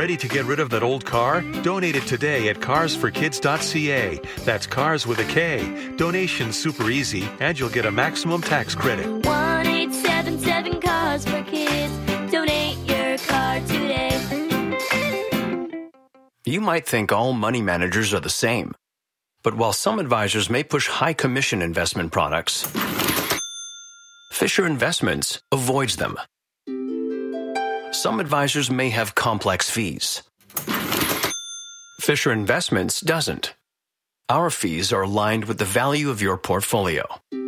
Ready to get rid of that old car? Donate it today at carsforkids.ca. That's cars with a K. Donation's super easy, and you'll get a maximum tax credit. 1-877-CARS-FOR-KIDS. Donate your car today. You might think all money managers are the same. But while some advisors may push high commission investment products, Fisher Investments avoids them. Some advisors may have complex fees. Fisher Investments doesn't. Our fees are aligned with the value of your portfolio.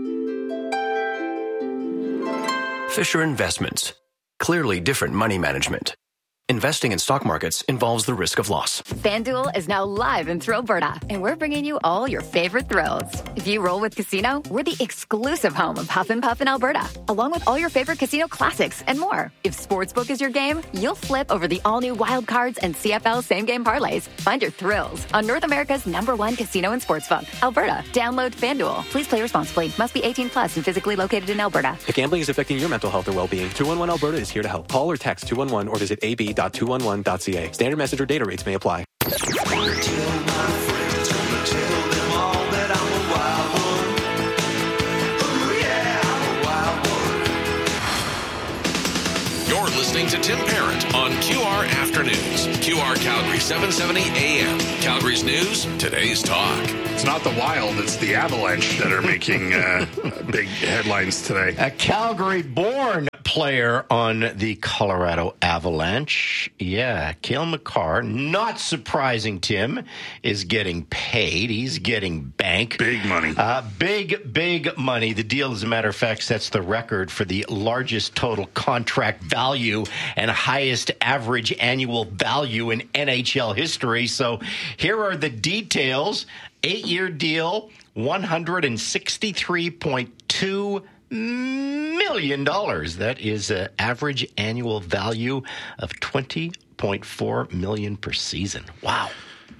Fisher Investments. Clearly different money management. Investing in stock markets involves the risk of loss. FanDuel is now live in Thrillberta, and we're bringing you all your favorite thrills. If you roll with Casino, we're the exclusive home of Huff and Puff in Alberta, along with all your favorite casino classics and more. If Sportsbook is your game, you'll flip over the all-new Wild Cards and CFL same-game parlays. Find your thrills on North America's #1 casino and sportsbook, Alberta. Download FanDuel. Please play responsibly. Must be 18 plus and physically located in Alberta. If gambling is affecting your mental health or well-being, 211 Alberta is here to help. Call or text 211 or visit ab.211.ca. Standard message or data rates may apply. You're listening to Tim Parent on QR Afternoons. QR Calgary 770 AM. Calgary's news, today's talk. It's not the Wild, it's the Avalanche that are making big headlines today. A Calgary-born player on the Colorado Avalanche. Yeah, Cale Makar, not surprising, Tim, is getting paid. He's getting bank. Big money. Big money. The deal, as a matter of fact, sets the record for the largest total contract value and highest average annual value in NHL history. So here are the details. 8-year deal, $163.2 million. That is an average annual value of $20.4 million per season. Wow.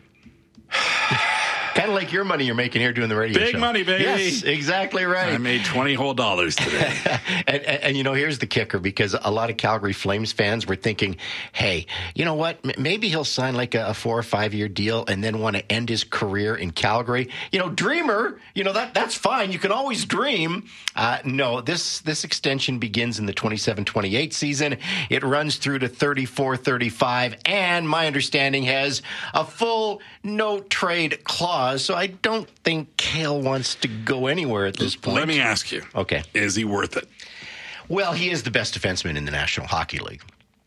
Kind of like your money you're making here doing the radio show. Big money, baby. Yes, exactly right. I made $20 whole today. and you know, here's the kicker, because a lot of Calgary Flames fans were thinking, hey, you know what? Maybe he'll sign like a 4 or 5 year deal and then want to end his career in Calgary. You know, dreamer, you know, that's fine. You can always dream. No, this extension begins in the 27-28 season. It runs through to 34-35, and my understanding has a full no trade clause. So I don't think Cale wants to go anywhere at this point. Let me ask you. Okay. Is he worth it? Well, he is the best defenseman in the National Hockey League.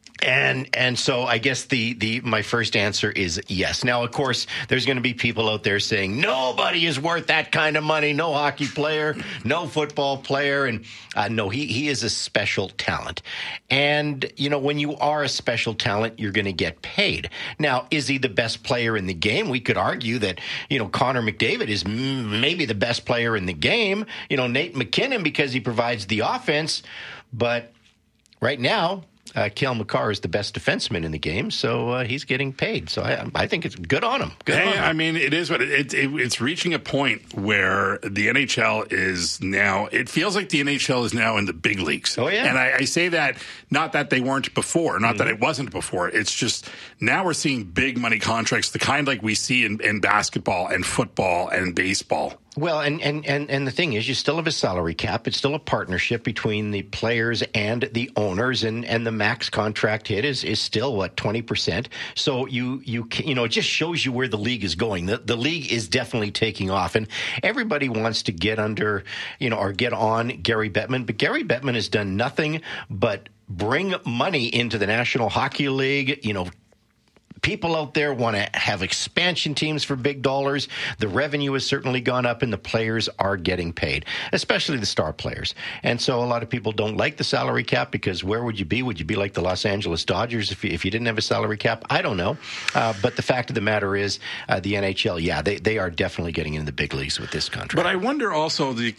And so I guess my first answer is yes. Now, of course, there's going to be people out there saying nobody is worth that kind of money. No hockey player, no football player. And no, he is a special talent. And, you know, when you are a special talent, you're going to get paid. Now, is he the best player in the game? We could argue that, you know, Connor McDavid is maybe the best player in the game. You know, Nate McKinnon, because he provides the offense. But right now, Cale Makar is the best defenseman in the game, so he's getting paid. So I think it's good on him. Good on him. I mean, it is what it's reaching a point where the NHL is now. It feels like the NHL is now in the big leagues. Oh yeah, and I say that not that they weren't before, not that it wasn't before. It's just now we're seeing big money contracts, the kind like we see in basketball and football and baseball. Well, and the thing is, you still have a salary cap. It's still a partnership between the players and the owners, and the max contract hit is still, 20%. So you know, it just shows you where the league is going. The league is definitely taking off, and everybody wants to get under, you know, or get on Gary Bettman. But Gary Bettman has done nothing but bring money into the National Hockey League, you know. People out there want to have expansion teams for big dollars. The revenue has certainly gone up, and the players are getting paid, especially the star players. And so a lot of people don't like the salary cap, because where would you be? Would you be like the Los Angeles Dodgers if you didn't have a salary cap? I don't know. But the fact of the matter is, the NHL, yeah, they are definitely getting into the big leagues with this contract. But I wonder also, the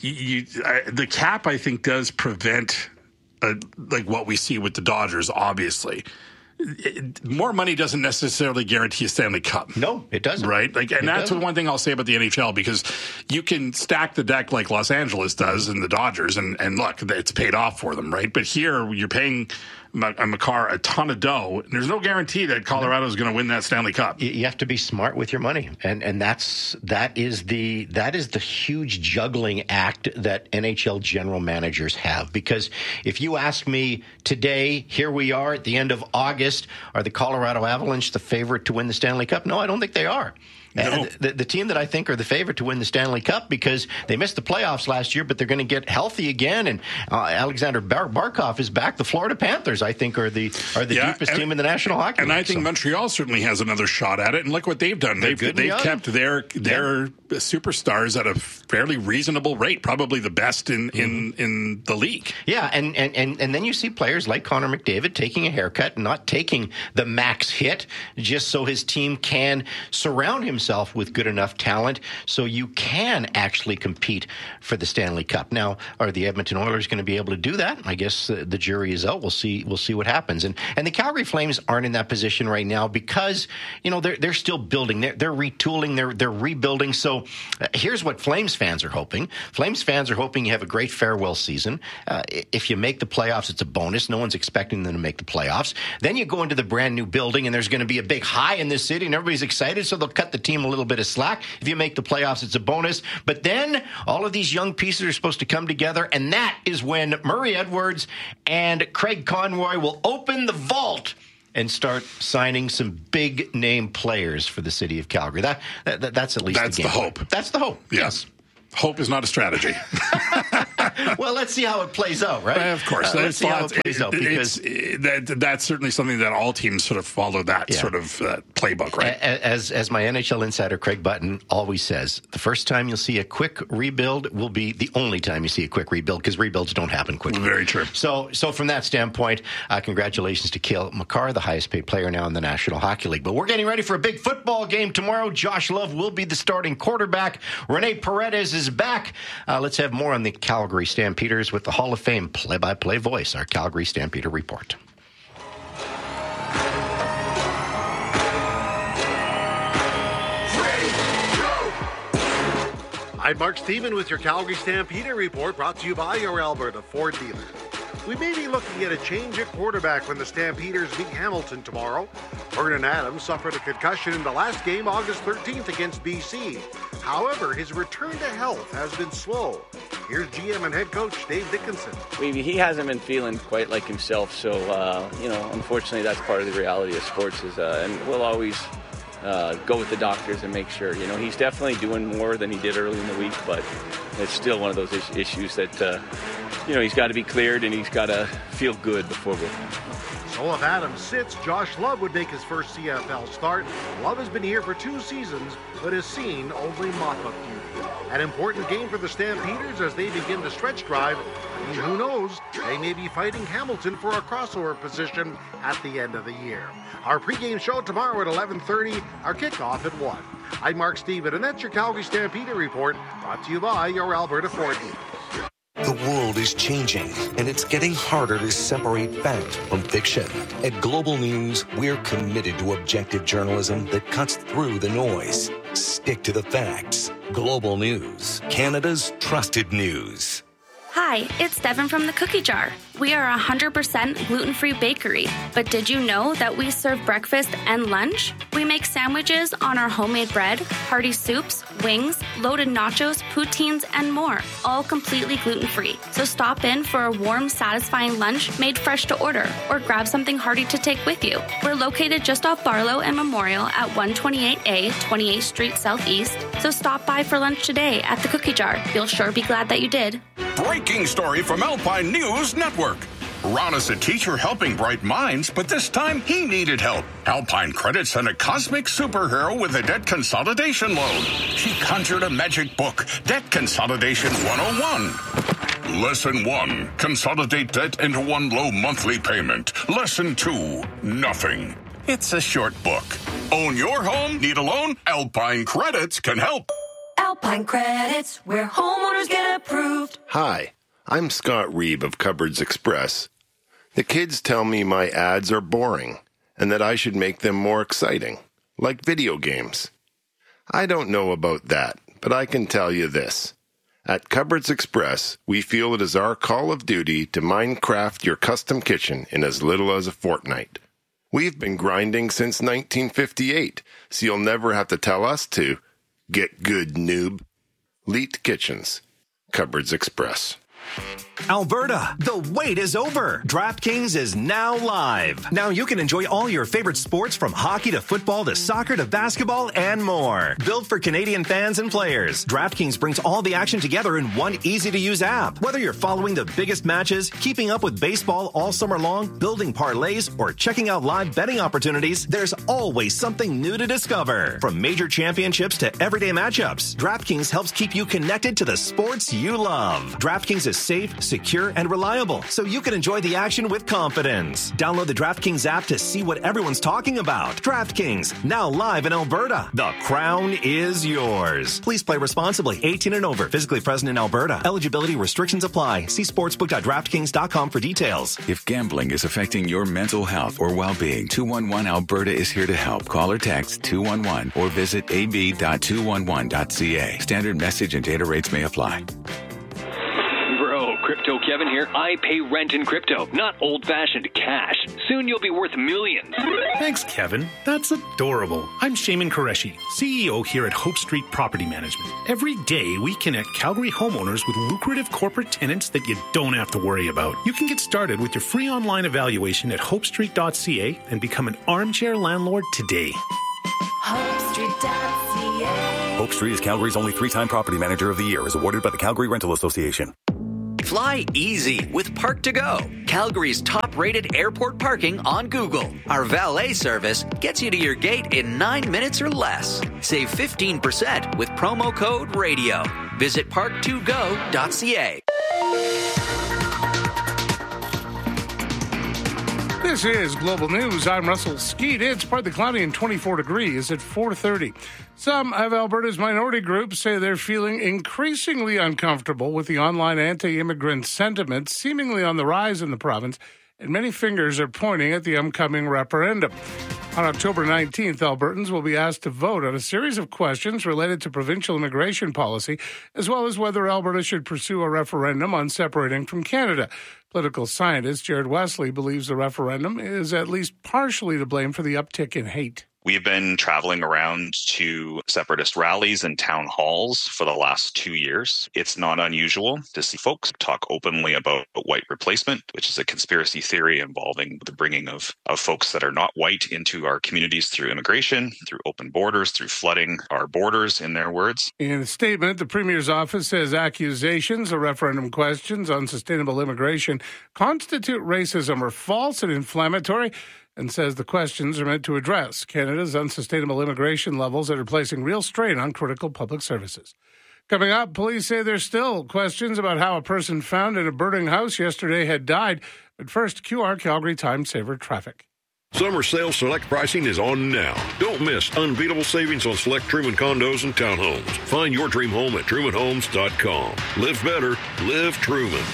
cap, I think, does prevent like what we see with the Dodgers, obviously. More money doesn't necessarily guarantee a Stanley Cup. No, it doesn't. Right? And that's one thing I'll say about the NHL, because you can stack the deck like Los Angeles does and the Dodgers, and look, it's paid off for them, right? But here, you're paying Makar a ton of dough. And there's no guarantee that Colorado is going to win that Stanley Cup. You have to be smart with your money, and that is the huge juggling act that NHL general managers have. Because if you ask me today, here we are at the end of August, are the Colorado Avalanche the favorite to win the Stanley Cup? No, I don't think they are. No. The team that I think are the favorite to win the Stanley Cup, because they missed the playoffs last year, but they're going to get healthy again. And Alexander Barkov is back. The Florida Panthers, I think, are the deepest team in the National Hockey League. And I think Montreal certainly has another shot at it. And look what they've done. They've kept their superstars at a fairly reasonable rate, probably the best in the league. Yeah, and then you see players like Connor McDavid taking a haircut, not taking the max hit, just so his team can surround himself with good enough talent so you can actually compete for the Stanley Cup. Now, are the Edmonton Oilers going to be able to do that? I guess the jury is out. We'll see what happens. And the Calgary Flames aren't in that position right now because, they're still building. They're retooling. They're rebuilding. So here's what Flames fans are hoping. Flames fans are hoping you have a great farewell season. If you make the playoffs, it's a bonus. No one's expecting them to make the playoffs. Then you go into the brand new building and there's going to be a big high in this city and everybody's excited, so they'll cut the team a little bit of slack. If you make the playoffs, it's a bonus. But then all of these young pieces are supposed to come together, and that is when Murray Edwards and Craig Conroy will open the vault and start signing some big name players for the city of Calgary. That's at least the hope. That's the hope. Yes. Hope is not a strategy. Well, let's see how it plays out, right? Of course. Let's see how it plays out. Because that's certainly something that all teams sort of follow that sort of playbook, right? As my NHL insider, Craig Button, always says, the first time you'll see a quick rebuild will be the only time you see a quick rebuild, because rebuilds don't happen quickly. Very true. So from that standpoint, congratulations to Cale Makar, the highest paid player now in the National Hockey League. But we're getting ready for a big football game tomorrow. Josh Love will be the starting quarterback. Rene Paredes is back. Let's have more on the Calgary Stampeders with the Hall of Fame play-by-play voice, our Calgary Stampeder report. I'm Mark Steven with your Calgary Stampeder report, brought to you by your Alberta Ford dealer. We may be looking at a change at quarterback when the Stampeders meet Hamilton tomorrow. Vernon Adams suffered a concussion in the last game August 13th against BC. However, his return to health has been slow. Here's GM and head coach Dave Dickinson. He hasn't been feeling quite like himself, so, unfortunately that's part of the reality of sports, and we'll always go with the doctors and make sure. He's definitely doing more than he did early in the week, but it's still one of those issues that, he's got to be cleared and he's got to feel good before we. So if Adams sits, Josh Love would make his first CFL start. Love has been here for 2 seasons, but has seen only mop-up duty. An important game for the Stampeders as they begin the stretch drive. I mean, who knows? They may be fighting Hamilton for a crossover position at the end of the year. Our pregame show tomorrow at 11:30. Our kickoff at 1. I'm Mark Steven, and that's your Calgary Stampeder report, brought to you by your Alberta Ford dealer. The world is changing, and it's getting harder to separate fact from fiction. At Global News, we're committed to objective journalism that cuts through the noise. Stick to the facts. Global News, Canada's trusted news. Hi, it's Devin from the Cookie Jar. We are a 100% gluten-free bakery, but did you know that we serve breakfast and lunch? We make sandwiches on our homemade bread, hearty soups, wings, loaded nachos, poutines, and more, all completely gluten-free. So stop in for a warm, satisfying lunch made fresh to order, or grab something hearty to take with you. We're located just off Barlow and Memorial at 128A, 28th Street Southeast, so stop by for lunch today at the Cookie Jar. You'll sure be glad that you did. Breaking story from Alpine News Network. Ron is a teacher helping bright minds, but this time he needed help. Alpine Credit sent a cosmic superhero with a debt consolidation loan. She conjured a magic book, Debt Consolidation 101. Lesson 1, consolidate debt into one low monthly payment. Lesson 2, nothing. It's a short book. Own your home? Need a loan? Alpine Credits can help. Alpine Credits, where homeowners get approved. Hi, I'm Scott Reeb of Cupboards Express. The kids tell me my ads are boring and that I should make them more exciting, like video games. I don't know about that, but I can tell you this. At Cupboards Express, we feel it is our call of duty to Minecraft your custom kitchen in as little as a fortnight. We've been grinding since 1958, so you'll never have to tell us to get good, noob. Leet Kitchens, Cupboards Express. Alberta, the wait is over. DraftKings is now live. Now you can enjoy all your favorite sports from hockey to football to soccer to basketball and more. Built for Canadian fans and players, DraftKings brings all the action together in one easy-to-use app. Whether you're following the biggest matches, keeping up with baseball all summer long, building parlays, or checking out live betting opportunities, there's always something new to discover. From major championships to everyday matchups, DraftKings helps keep you connected to the sports you love. DraftKings is safe, secure, and reliable, so you can enjoy the action with confidence. Download the DraftKings app to see what everyone's talking about. DraftKings, now live in Alberta. The crown is yours. Please play responsibly. 18 and over. Physically present in Alberta. Eligibility restrictions apply. See sportsbook.draftkings.com for details. If gambling is affecting your mental health or well-being, 211 Alberta is here to help. Call or text 211 or visit ab.211.ca. Standard message and data rates may apply. Crypto Kevin here. I pay rent in crypto, not old-fashioned cash. Soon you'll be worth millions. Thanks, Kevin. That's adorable. I'm Shaiman Qureshi, CEO here at Hope Street Property Management. Every day, we connect Calgary homeowners with lucrative corporate tenants that you don't have to worry about. You can get started with your free online evaluation at hopestreet.ca and become an armchair landlord today. HopeStreet.ca. Hope Street is Calgary's only 3-time Property Manager of the Year, as awarded by the Calgary Rental Association. Fly easy with Park2Go, Calgary's top-rated airport parking on Google. Our valet service gets you to your gate in 9 minutes or less. Save 15% with promo code RADIO. Visit park2go.ca. This is Global News. I'm Russell Skeet. It's partly cloudy and 24 degrees at 4:30. Some of Alberta's minority groups say they're feeling increasingly uncomfortable with the online anti-immigrant sentiment seemingly on the rise in the province, and many fingers are pointing at the upcoming referendum. On October 19th, Albertans will be asked to vote on a series of questions related to provincial immigration policy, as well as whether Alberta should pursue a referendum on separating from Canada. Political scientist Jared Wesley believes the referendum is at least partially to blame for the uptick in hate. We've been traveling around to separatist rallies and town halls for the last 2 years. It's not unusual to see folks talk openly about white replacement, which is a conspiracy theory involving the bringing of folks that are not white into our communities through immigration, through open borders, through flooding our borders, in their words. In a statement, the Premier's office says accusations of referendum questions on sustainable immigration constitute racism or false and inflammatory, and says the questions are meant to address Canada's unsustainable immigration levels that are placing real strain on critical public services. Coming up, police say there's still questions about how a person found in a burning house yesterday had died. But first, QR Calgary Time Saver traffic. Summer sale select pricing is on now. Don't miss unbeatable savings on select Truman condos and townhomes. Find your dream home at trumanhomes.com. Live better, live Truman.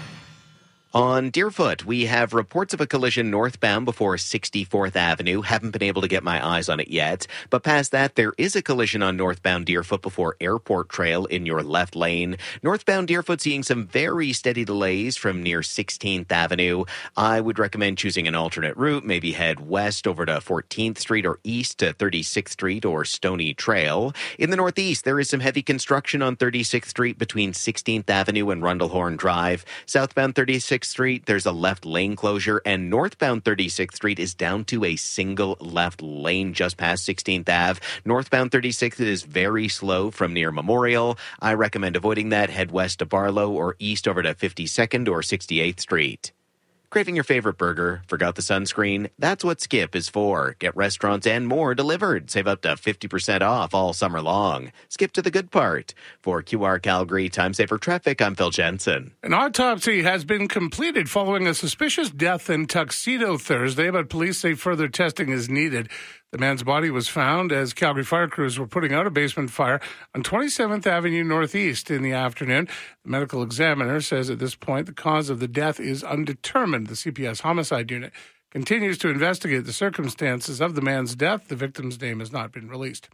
On Deerfoot, we have reports of a collision northbound before 64th Avenue. Haven't been able to get my eyes on it yet. But past that, there is a collision on northbound Deerfoot before Airport Trail in your left lane. Northbound Deerfoot seeing some very steady delays from near 16th Avenue. I would recommend choosing an alternate route. Maybe head west over to 14th Street or east to 36th Street or Stony Trail. In the northeast, there is some heavy construction on 36th Street between 16th Avenue and Rundlehorn Drive. Southbound 36th Street, there's a left lane closure, and northbound 36th Street is down to a single left lane just past 16th Ave. Northbound 36th is very slow from near Memorial. I recommend avoiding that. Head west to Barlow or east over to 52nd or 68th Street. Craving your favorite burger? Forgot the sunscreen? That's what Skip is for. Get restaurants and more delivered. Save up to 50% off all summer long. Skip to the good part. For QR Calgary Time Saver Traffic, I'm Phil Jensen. An autopsy has been completed following a suspicious death in Tuxedo Thursday, but police say further testing is needed. The man's body was found as Calgary fire crews were putting out a basement fire on 27th Avenue Northeast in the afternoon. The medical examiner says at this point the cause of the death is undetermined. The CPS homicide unit continues to investigate the circumstances of the man's death. The victim's name has not been released.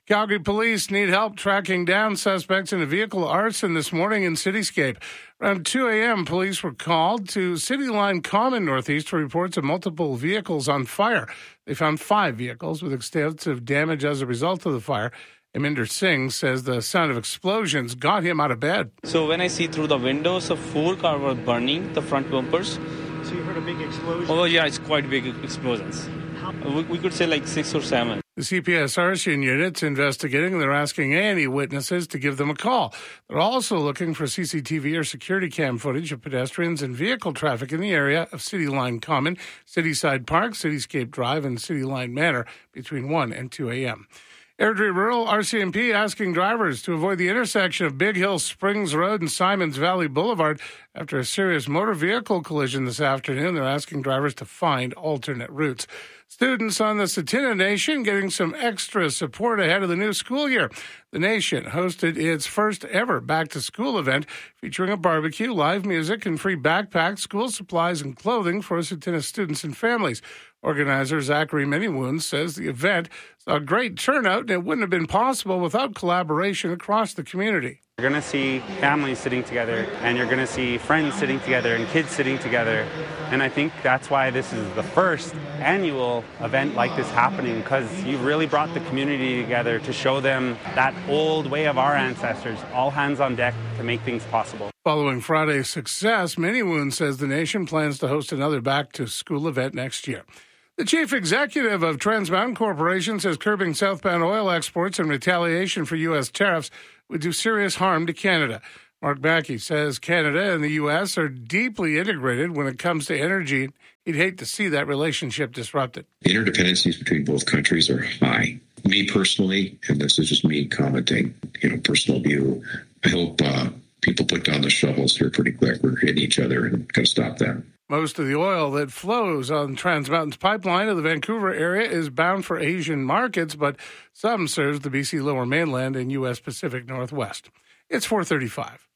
Calgary police need help tracking down suspects in a vehicle arson this morning in Cityscape. Around 2 a.m., police were called to City Line Common Northeast for reports of multiple vehicles on fire. They found 5 vehicles with extensive damage as a result of the fire. Aminder Singh says the sound of explosions got him out of bed. So when I see through the windows, 4 cars were burning, the front bumpers. So you heard a big explosion? Oh, yeah, it's quite big explosions. We could say like 6 or 7. The CPS arson unit's investigating. They're asking any witnesses to give them a call. They're also looking for CCTV or security cam footage of pedestrians and vehicle traffic in the area of City Line Common, Cityside Park, Cityscape Drive, and City Line Manor between 1 and 2 a.m. Airdrie Rural RCMP asking drivers to avoid the intersection of Big Hill Springs Road and Simons Valley Boulevard after a serious motor vehicle collision this afternoon. They're asking drivers to find alternate routes. Students on the Tsuut'ina Nation getting some extra support ahead of the new school year. The Nation hosted its first ever back-to-school event featuring a barbecue, live music, and free backpacks, school supplies, and clothing for Tsuut'ina students and families. Organizer Zachary Manywoon says the event saw a great turnout and it wouldn't have been possible without collaboration across the community. You're going to see families sitting together, and you're going to see friends sitting together and kids sitting together. And I think that's why this is the first annual event like this happening, because you really brought the community together to show them that old way of our ancestors, all hands on deck to make things possible. Following Friday's success, Manywoon says the Nation plans to host another back-to-school event next year. The chief executive of Trans Mountain Corporation says curbing southbound oil exports in retaliation for U.S. tariffs would do serious harm to Canada. Mark Mackey says Canada and the U.S. are deeply integrated when it comes to energy. He'd hate to see that relationship disrupted. The interdependencies between both countries are high. Me personally, and this is just me commenting, personal view, I hope people put down the shovels here pretty quick. We're hitting each other and got to stop that. Most of the oil that flows on Trans Mountain's pipeline to the Vancouver area is bound for Asian markets, but some serves the BC Lower Mainland and U.S. Pacific Northwest. It's 4:35.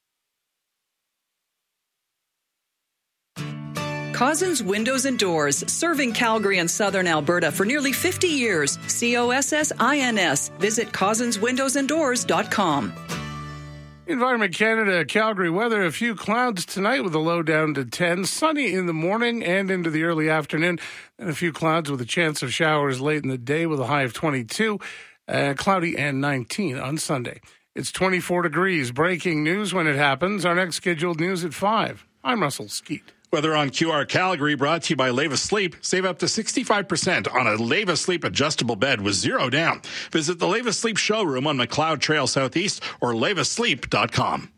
Cozzens Windows and Doors, serving Calgary and southern Alberta for nearly 50 years. COSSINS. Visit CozzensWindowsandDoors.com. Environment Canada, Calgary weather, a few clouds tonight with a low down to 10. Sunny in the morning and into the early afternoon. And a few clouds with a chance of showers late in the day with a high of 22. Cloudy and 19 on Sunday. It's 24 degrees. Breaking news when it happens. Our next scheduled news at 5. I'm Russell Skeet. Weather on QR Calgary brought to you by Leva Sleep. Save up to 65% on a Leva Sleep adjustable bed with 0 down. Visit the Leva Sleep showroom on McLeod Trail Southeast or levasleep.com.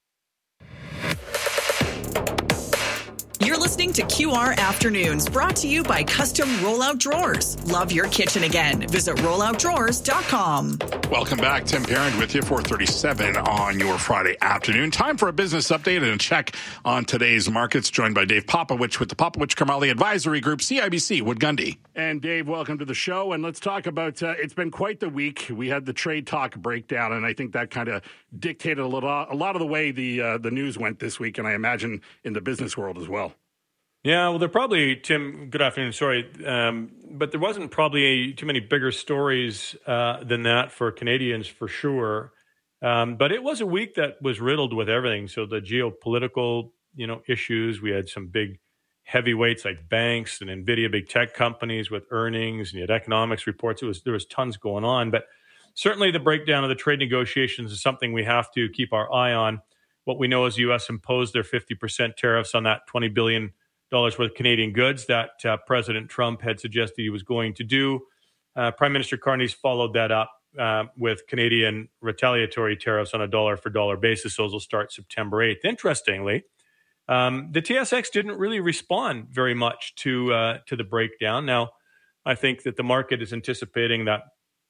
You're listening to QR Afternoons, brought to you by Custom Rollout Drawers. Love your kitchen again. Visit rolloutdrawers.com. Welcome back. Tim Parent with you, 4:37 on your Friday afternoon. Time for a business update and a check on today's markets, joined by Dave Popowich with the Popowich-Karmali Advisory Group, CIBC, Wood Gundy. And Dave, welcome to the show. And let's talk about, it's been quite the week. We had the trade talk breakdown, and I think that kind of dictated a lot of the way the news went this week, and I imagine in the business world as well. Yeah, well, there probably, Tim, good afternoon, sorry, but there wasn't probably too many bigger stories than that for Canadians, for sure. But it was a week that was riddled with everything. So the geopolitical, issues, we had some big heavyweights like banks and NVIDIA, big tech companies with earnings, and you had economics reports. There was tons going on, but certainly the breakdown of the trade negotiations is something we have to keep our eye on. What we know is the U.S. imposed their 50% tariffs on that $20 billion worth of Canadian goods that President Trump had suggested he was going to do. Prime Minister Carney's followed that up with Canadian retaliatory tariffs on a dollar-for-dollar basis. Those will start September 8th. Interestingly, the TSX didn't really respond very much to the breakdown. Now, I think that the market is anticipating that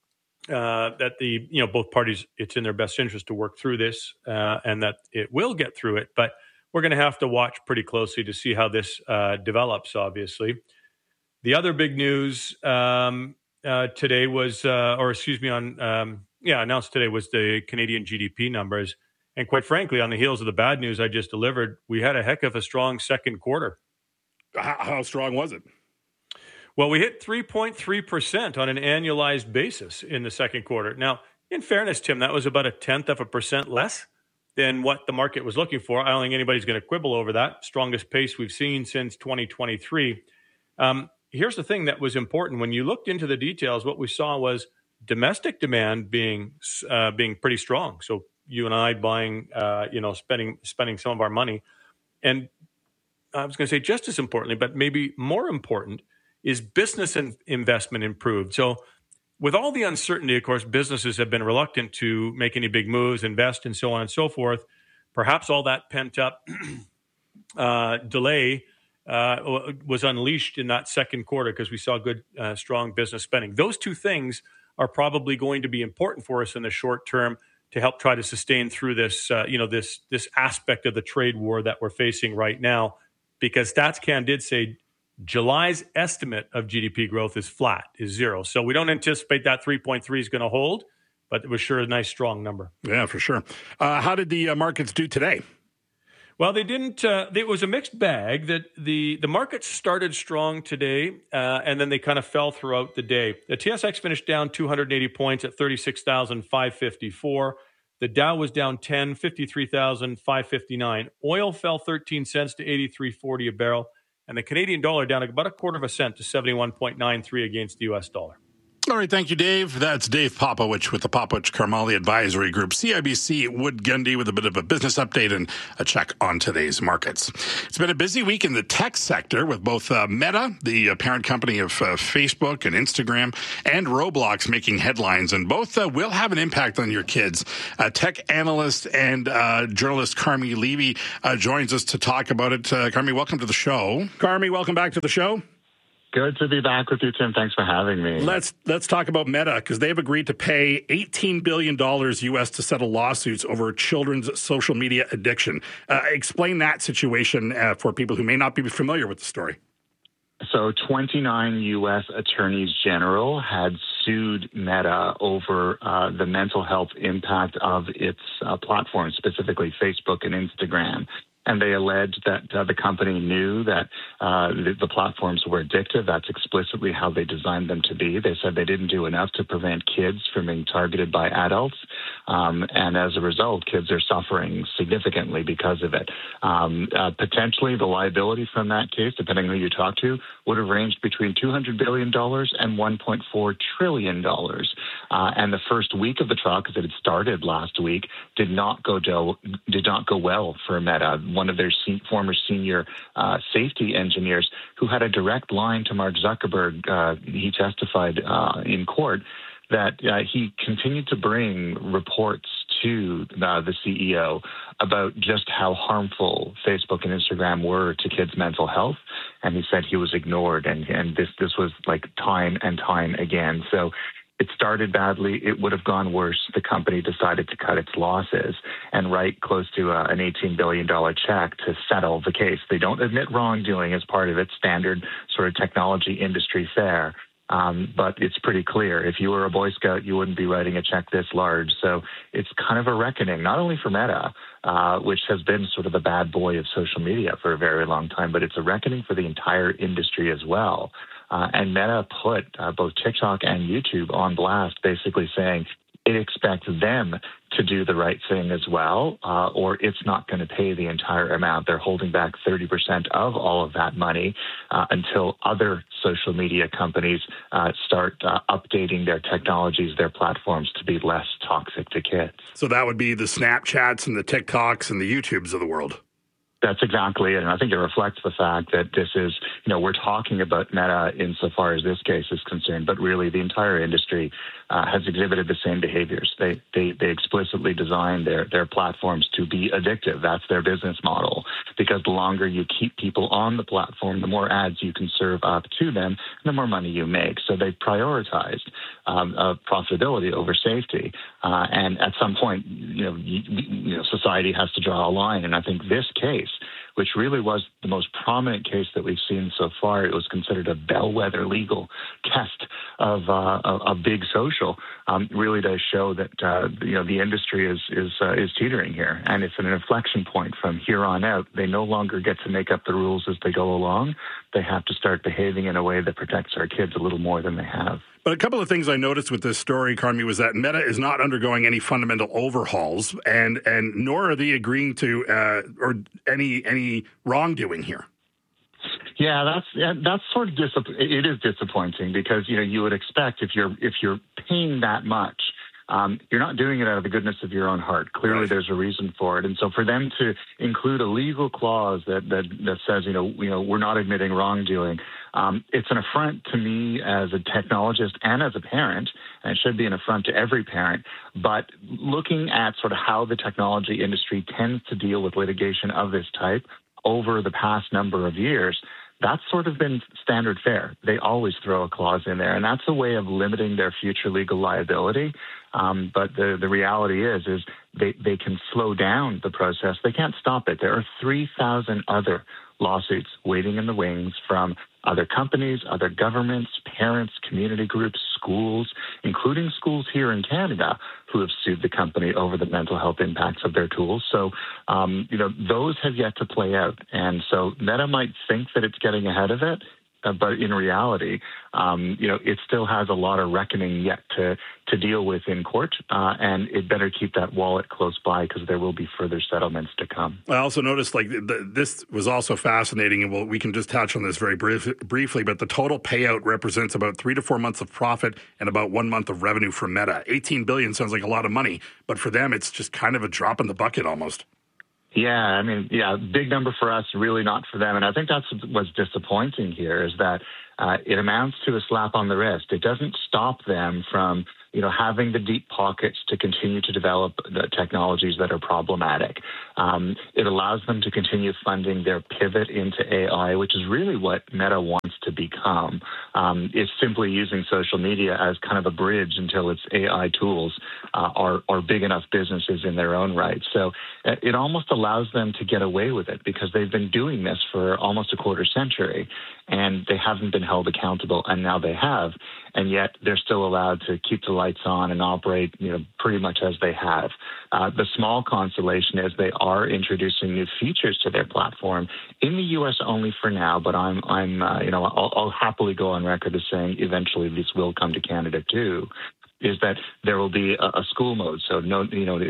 both parties, it's in their best interest to work through this and that it will get through it. But we're going to have to watch pretty closely to see how this develops, obviously. The other big news today was, announced today was the Canadian GDP numbers. And quite frankly, on the heels of the bad news I just delivered, we had a heck of a strong second quarter. How strong was it? Well, we hit 3.3% on an annualized basis in the second quarter. Now, in fairness, Tim, that was about 0.1% less than what the market was looking for. I don't think anybody's going to quibble over that. Strongest pace we've seen since 2023. Here's the thing that was important. When you looked into the details, what we saw was domestic demand being pretty strong. So you and I buying, spending some of our money. And I was going to say just as importantly, but maybe more important, is business and investment improved. So with all the uncertainty, of course, businesses have been reluctant to make any big moves, invest, and so on and so forth. Perhaps all that pent-up delay was unleashed in that second quarter because we saw good, strong business spending. Those two things are probably going to be important for us in the short term to help try to sustain through this, this aspect of the trade war that we're facing right now. Because StatsCan did say July's estimate of GDP growth is flat, is 0. So we don't anticipate that 3.3 is going to hold, but it was sure a nice, strong number. Yeah, for sure. How did the markets do today? Well, they didn't. It was a mixed bag. That the markets started strong today, and then they kind of fell throughout the day. The TSX finished down 280 points at 36,554. The Dow was down 10, 53,559. Oil fell 13 cents to 83.40 a barrel, and the Canadian dollar down about 1/4 cent to 71.93 against the U.S. dollar. All right, thank you, Dave. That's Dave Popowich with the Popowich-Karmali Advisory Group. CIBC Wood Gundy with a bit of a business update and a check on today's markets. It's been a busy week in the tech sector with both Meta, the parent company of Facebook and Instagram, and Roblox making headlines, and both will have an impact on your kids. Tech analyst and journalist Carmi Levy joins us to talk about it. Carmi, welcome to the show. Carmi, welcome back to the show. Good to be back with you, Tim. Thanks for having me. Let's talk about Meta, because they've agreed to pay $18 billion U.S. to settle lawsuits over children's social media addiction. Explain that situation for people who may not be familiar with the story. So 29 U.S. attorneys general had sued Meta over the mental health impact of its platforms, specifically Facebook and Instagram. And they alleged that the company knew that the platforms were addictive. That's explicitly how they designed them to be. They said they didn't do enough to prevent kids from being targeted by adults. And as a result, kids are suffering significantly because of it. Potentially, the liability from that case, depending on who you talk to, would have ranged between $200 billion and $1.4 trillion. And the first week of the trial, because it had started last week, did not go well for Meta. One of their former senior safety engineers who had a direct line to Mark Zuckerberg, he testified in court that he continued to bring reports to the CEO about just how harmful Facebook and Instagram were to kids' mental health. And he said he was ignored. And this was like time and time again. So it started badly. It would have gone worse. The company decided to cut its losses and write close to an $18 billion check to settle the case. They don't admit wrongdoing as part of its standard sort of technology industry fare. But it's pretty clear. If you were a Boy Scout, you wouldn't be writing a check this large. So it's kind of a reckoning, not only for Meta, which has been sort of the bad boy of social media for a very long time, but it's a reckoning for the entire industry as well. And Meta put both TikTok and YouTube on blast, basically saying it expects them to do the right thing as well, or it's not going to pay the entire amount. They're holding back 30% of all of that money until other social media companies start updating their technologies, their platforms to be less toxic to kids. So that would be the Snapchats and the TikToks and the YouTubes of the world. That's exactly it. And I think it reflects the fact that this is, we're talking about Meta insofar as this case is concerned, but really the entire industry has exhibited the same behaviors. They explicitly design their platforms to be addictive. That's their business model, because the longer you keep people on the platform, the more ads you can serve up to them, and the more money you make. So they've prioritized profitability over safety. And at some point, society has to draw a line. And I think this case, which really was the most prominent case that we've seen so far, it was considered a bellwether legal test of big social really does show that the industry is teetering here, and it's an inflection point from here on out. They no longer get to make up the rules as they go along. They have to start behaving in a way that protects our kids a little more than they have. But a couple of things I noticed with this story, Carmi, was that Meta is not undergoing any fundamental overhauls, and nor are they agreeing to or any wrongdoing here. Yeah, that's sort of it is disappointing because you would expect if you're paying that much, you're not doing it out of the goodness of your own heart. Clearly, there's a reason for it, and so for them to include a legal clause that says we're not admitting wrongdoing, it's an affront to me as a technologist and as a parent, and it should be an affront to every parent. But looking at sort of how the technology industry tends to deal with litigation of this type over the past number of years, that's sort of been standard fare. They always throw a clause in there, and that's a way of limiting their future legal liability. But the reality is they can slow down the process. They can't stop it. There are 3,000 other lawsuits waiting in the wings from other companies, other governments, parents, community groups, schools, including schools here in Canada, who have sued the company over the mental health impacts of their tools. So, those have yet to play out. And so Meta might think that it's getting ahead of it, but in reality, it still has a lot of reckoning yet to deal with in court, and it better keep that wallet close by because there will be further settlements to come. I also noticed this was also fascinating, and we can just touch on this very briefly, but the total payout represents about 3 to 4 months of profit and about 1 month of revenue for Meta. $18 billion sounds like a lot of money, but for them, it's just kind of a drop in the bucket almost. Yeah, big number for us, really not for them. And I think that's what's disappointing here is that it amounts to a slap on the wrist. It doesn't stop them from having the deep pockets to continue to develop the technologies that are problematic. It allows them to continue funding their pivot into AI, which is really what Meta wants to become. It's simply using social media as kind of a bridge until its AI tools are big enough businesses in their own right. So it almost allows them to get away with it because they've been doing this for almost a quarter century and they haven't been held accountable, and now they have. And yet they're still allowed to keep the lights on and operate, pretty much as they have. The small consolation is they are introducing new features to their platform in the U.S. only for now. But I'll happily go on record as saying eventually this will come to Canada too. Is that there will be a school mode, so no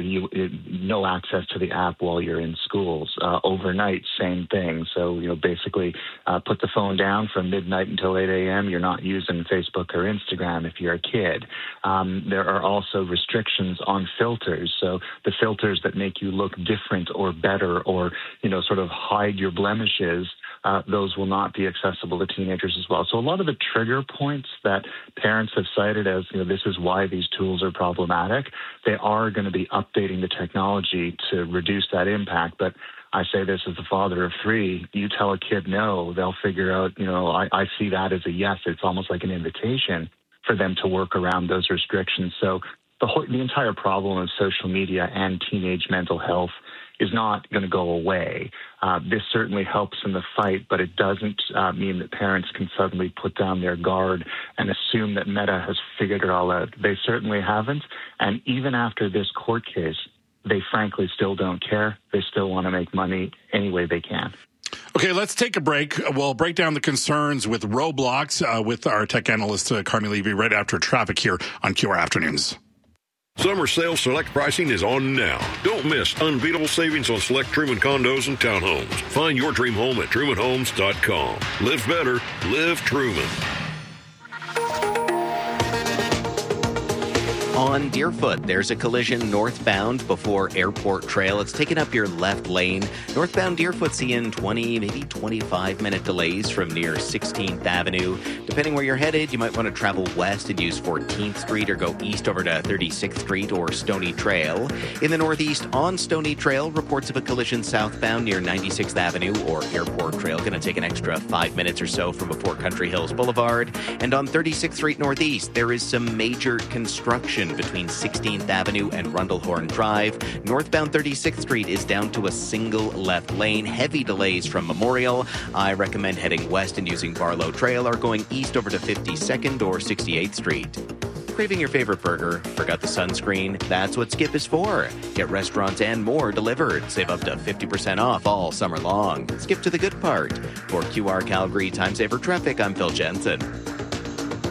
access to the app while you're in schools. Overnight, same thing. So basically, put the phone down from midnight until 8 a.m. You're not using Facebook or Instagram if you're a kid. There are also restrictions on filters. So the filters that make you look different or better, or sort of hide your blemishes. Those will not be accessible to teenagers as well. So a lot of the trigger points that parents have cited as, this is why these tools are problematic, they are going to be updating the technology to reduce that impact. But I say this as the father of 3, you tell a kid no, they'll figure out, I see that as a yes. It's almost like an invitation for them to work around those restrictions. So the entire problem of social media and teenage mental health is not going to go away. This certainly helps in the fight, but it doesn't mean that parents can suddenly put down their guard and assume that Meta has figured it all out. They certainly haven't. And even after this court case, they frankly still don't care. They still want to make money any way they can. Okay, let's take a break. We'll break down the concerns with Roblox with our tech analyst, Carmi Levy, right after traffic here on QR Afternoons. Summer sale select pricing is on now. Don't miss unbeatable savings on select Truman condos and townhomes. Find your dream home at trumanhomes.com. Live better, live Truman. On Deerfoot, there's a collision northbound before Airport Trail. It's taken up your left lane. Northbound Deerfoot seeing 20, maybe 25-minute delays from near 16th Avenue. Depending where you're headed, you might want to travel west and use 14th Street or go east over to 36th Street or Stony Trail. In the northeast on Stony Trail, reports of a collision southbound near 96th Avenue or Airport Trail. Going to take an extra 5 minutes or so from before Country Hills Boulevard. And on 36th Street Northeast, there is some major construction slowing between 16th Avenue and Rundlehorn Drive. Northbound 36th Street is down to a single left lane. Heavy delays from Memorial. I recommend heading west and using Barlow Trail or going east over to 52nd or 68th Street. Craving your favorite burger? Forgot the sunscreen? That's what Skip is for. Get restaurants and more delivered. Save up to 50% off all summer long. Skip to the good part. For QR Calgary Time Saver Traffic, I'm Phil Jensen.